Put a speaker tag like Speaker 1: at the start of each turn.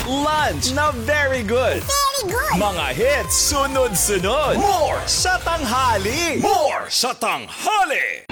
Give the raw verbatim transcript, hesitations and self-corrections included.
Speaker 1: Lunch na very good.
Speaker 2: Very good!
Speaker 1: Mga hits sunod-sunod.
Speaker 3: More
Speaker 1: sa tanghali.
Speaker 3: More sa tanghali!